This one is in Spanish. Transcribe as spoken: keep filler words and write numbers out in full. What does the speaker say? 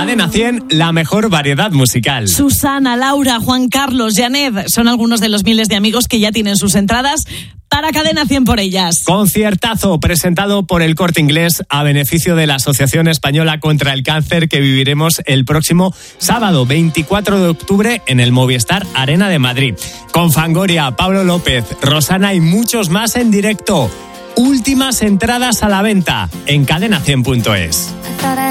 Cadena cien, la mejor variedad musical. Susana, Laura, Juan Carlos, Janet son algunos de los miles de amigos que ya tienen sus entradas para Cadena cien por ellas. Conciertazo presentado por El Corte Inglés a beneficio de la Asociación Española contra el Cáncer que viviremos el próximo sábado veinticuatro de octubre en el Movistar Arena de Madrid. Con Fangoria, Pablo López, Rosana y muchos más en directo. Últimas entradas a la venta en cadena cien punto es.